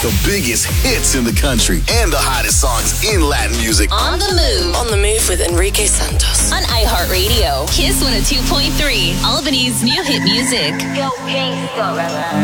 The biggest hits in the country and the hottest songs in Latin music. On the move. On the move with Enrique Santos. On iHeartRadio. Kiss 102.3. Albany's new hit music. Go, King, go.